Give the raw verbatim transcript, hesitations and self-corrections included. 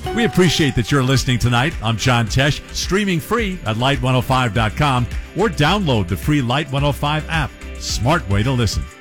We appreciate that you're listening tonight. I'm John Tesh, streaming free at light one oh five dot com or download the free Light one oh five app. Smart way to listen.